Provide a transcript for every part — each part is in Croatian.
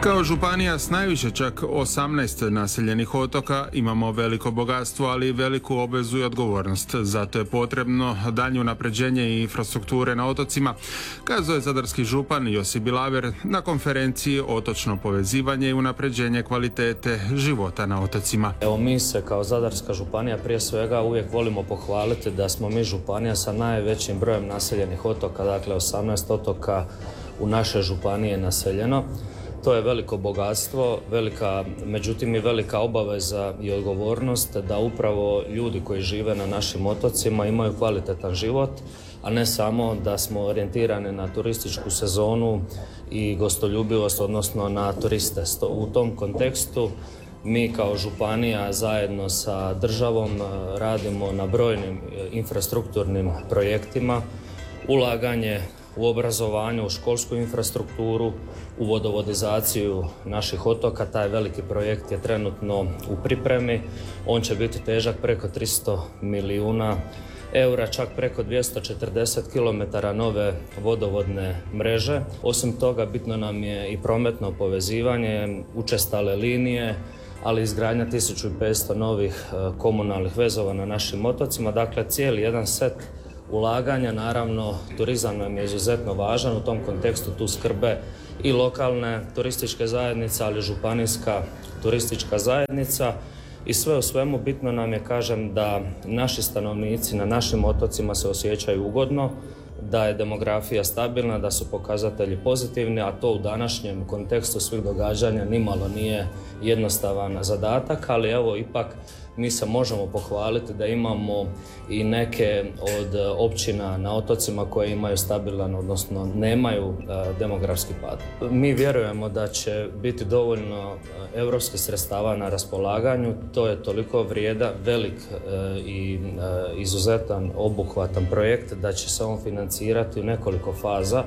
Kao županija s najviše čak 18 naseljenih otoka imamo veliko bogatstvo, ali i veliku obvezu i odgovornost. Zato je potrebno daljnje unapređenje infrastrukture na otocima, kazao je zadarski župan Josip Bilaver na konferenciji Otočno povezivanje i unapređenje kvalitete života na otocima. Evo, mi se kao Zadarska županija prije svega uvijek volimo pohvaliti da smo mi županija sa najvećim brojem naseljenih otoka, dakle 18 otoka u našoj županiji je naseljeno. To je veliko bogatstvo, međutim i velika obaveza i odgovornost da upravo ljudi koji žive na našim otocima imaju kvalitetan život, a ne samo da smo orijentirani na turističku sezonu i gostoljubivost, odnosno na turiste. U tom kontekstu mi kao županija zajedno sa državom radimo na brojnim infrastrukturnim projektima, ulaganje u obrazovanju, u školsku infrastrukturu, u vodovodizaciju naših otoka. Taj veliki projekt je trenutno u pripremi. On će biti težak preko 300 milijuna eura, čak preko 240 km nove vodovodne mreže. Osim toga, bitno nam je i prometno povezivanje, učestale linije, ali izgradnja 1500 novih komunalnih vezova na našim otocima. Dakle, cijeli jedan set ulaganja. Naravno, turizam nam je izuzetno važan, u tom kontekstu tu skrbe i lokalne turističke zajednice, ali županijska turistička zajednica. I sve u svemu bitno nam je, kažem, da naši stanovnici na našim otocima se osjećaju ugodno, da je demografija stabilna, da su pokazatelji pozitivni, a to u današnjem kontekstu svih događanja nimalo nije jednostavan zadatak, ali evo ipak mi se možemo pohvaliti da imamo i neke od općina na otocima koje imaju stabilan, odnosno nemaju demografski pad. Mi vjerujemo da će biti dovoljno europskih sredstava na raspolaganju. To je toliko vrijedan, velik i izuzetan obuhvatan projekt da će se on financirati u nekoliko faza.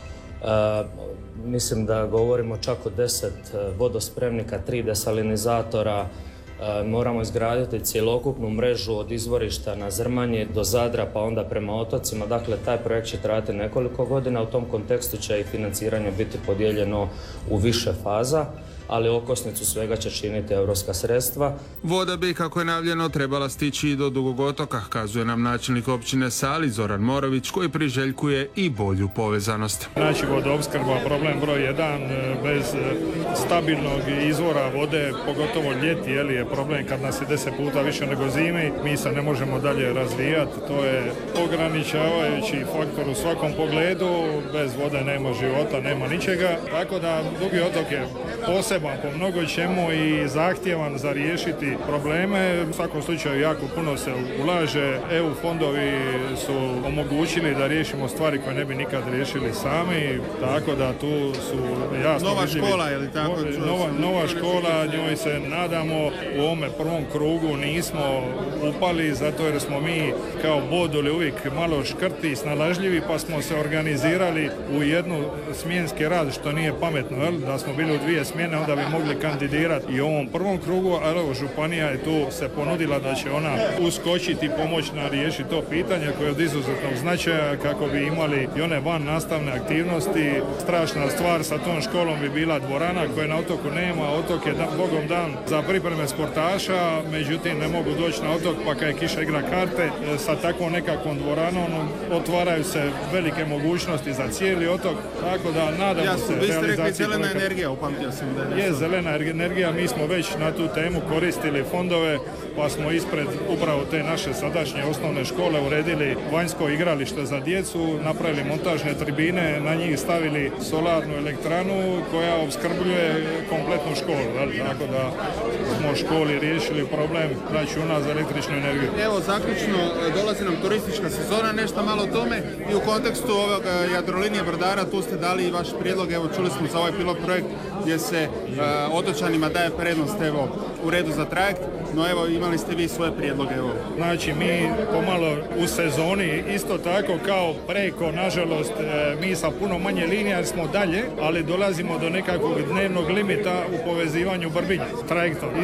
Mislim da govorimo čak o 10 vodospremnika, 3 desalinizatora. Moramo izgraditi cjelokupnu mrežu od izvorišta na Zrmanji do Zadra pa onda prema otocima. Dakle, taj projekt će trajati nekoliko godina. U tom kontekstu će i financiranje biti podijeljeno u više faza, ali okosnicu svega će činiti europska sredstva. Voda bi, kako je najavljeno, trebala stići i do Dugog otoka, kazuje nam načelnik općine Sali Zoran Morović, koji priželjkuje i bolju povezanost. Znači, vodoopskrba problem broj 1, bez stabilnog izvora vode, pogotovo ljeti, je problem kad nas je 10 puta više nego zimi, mi se ne možemo dalje razvijati, to je ograničavajući faktor u svakom pogledu, bez vode nema života, nema ničega, tako da Dugi otok je poseban po mnogo čemu i zahtjevan za riješiti probleme. U svakom slučaju jako puno se ulaže, EU fondovi su omogućili da riješimo stvari koje ne bi nikad riješili sami, tako da tu su jasno nova vidljivi. Škola, je li tako? Nova škola, njoj se nadamo, u ovome prvom krugu nismo upali, zato jer smo mi kao boduli uvijek malo škrti, snalažljivi, pa smo se organizirali u jednu smjenski rad, što nije pametno, da smo bili u 2 smjene, onda bi mogli kandidirati i u ovom prvom krugu, ali evo, županija je tu se ponudila da će ona uskočiti i pomoći na riješiti to pitanje koje je od izuzetnog značaja kako bi imali i one van nastavne aktivnosti. Strašna stvar sa tom školom bi bila dvorana koje na otoku nema. Otok je bogom dan za pripreme sportaša, međutim ne mogu doći na otok pa kad je kiša igra karte. Sa takvom nekakvom dvoranom otvaraju se velike mogućnosti za cijeli otok, tako da nadamo se vi ste rekli zelena projekta. energija, upamtio sam da Je zelena energija, mi smo već na tu temu koristili fondove, pa smo ispred upravo te naše sadašnje osnovne škole uredili vanjsko igralište za djecu, napravili montažne tribine, na njih stavili solarnu elektranu koja opskrbljuje kompletnu školu, tako da smo školi riješili problem računa za električnu energiju. Evo, zaključno, dolazi nam turistička sezona, nešto malo o tome i u kontekstu ovog Jadrolinije brodara, tu ste dali i vaš prijedlog, evo čuli smo za ovaj pilot projekt gdje se otočanima daje prednost, evo, u redu za trajekt, no evo imali ste vi svoje prijedloge, evo. Znači, mi pomalo u sezoni isto tako kao preko, nažalost, mi sa puno manje linija jer smo dalje, ali dolazimo do nekakvog dnevnog limita u povezivanju Brbinja trajektom. Isto tako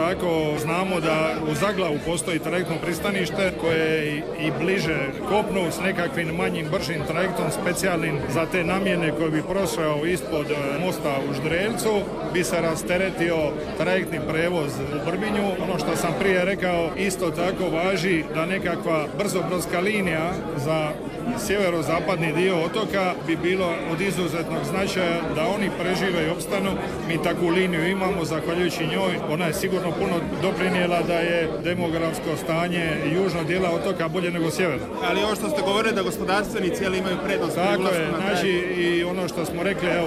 tako znamo da u Zaglavu postoji trajektno pristanište koje je i bliže kopnu s nekakvim manjim bržim trajektom specijalnim za te namjene koji bi prošao ispod mosta u Ždrelcu, bi se rasteretio trajektni prevoz u Brbinju. Ono što sam prije rekao, isto tako važi da nekakva brzobrodska linija za sjeverozapadni dio otoka bi bilo od izuzetnog značaja da oni prežive i opstanu. Mi takvu liniju imamo, zahvaljujući njoj ona je sigurno puno doprinijela da je demografsko stanje južnog dijela otoka bolje nego sjeverno. Ali ovo što ste govorili da gospodarstvenici imaju prednost pri ulasku na trajekt. Znači i ono što smo rekli, evo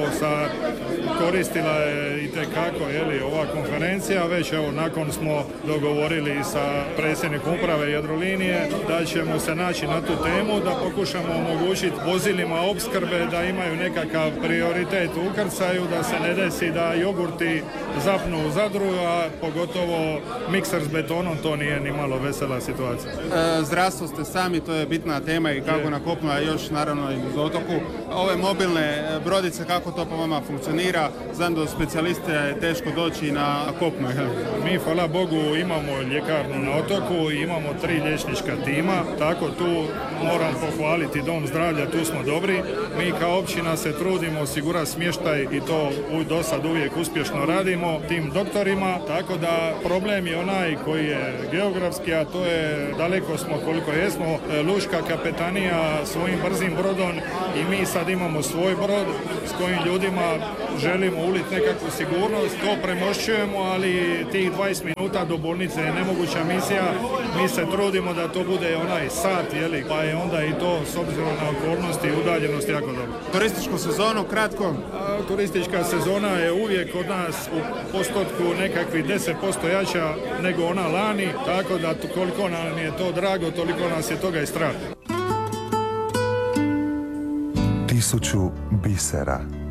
koristila je itekako ova konferencija, već nakon smo dogovorili sa predsjednikom uprave Jadrolinije da ćemo se naći na tu temu, da pokušamo omogućiti vozilima opskrbe da imaju nekakav prioritet u ukrcaju, da se ne desi da jogurti zapnu u Zadru, a pogotovo mikser s betonom, to nije ni malo vesela situacija. Zdravstvo ste sami, to je bitna tema i kako na kopnu, a još naravno i uz otoku. Ove mobilne brodice, kako to po vama funkcionira? Znam da do specijaliste je teško doći na kopnu. Mi, hvala Bogu, imamo ljekarnu na otoku i imamo 3 liječnička tima, tako tu moram pohvaliti Dom zdravlja, tu smo dobri. Mi kao općina se trudimo osigurati smještaj i to do sad uvijek uspješno radimo tim doktorima, tako da problem je onaj koji je geografski, a to je daleko smo koliko jesmo. Lučka kapetanija svojim brzim brodom i mi sad imamo svoj brod s kojim ljudima želimo uliti nekakvu sigurnost, to premošćujemo, ali tih 20 minuta do bolnice je nemoguća misija. Mi se trudimo da to bude onaj sat, pa je onda i to s obzirom na okolnosti i udaljenost jako dobro. Turističku sezonu, kratko? Turistička sezona je uvijek kod nas u postotku nekakvih 10% jača nego ona lani, tako da koliko nam je to drago, toliko nas je toga i strah. 1000 bisera.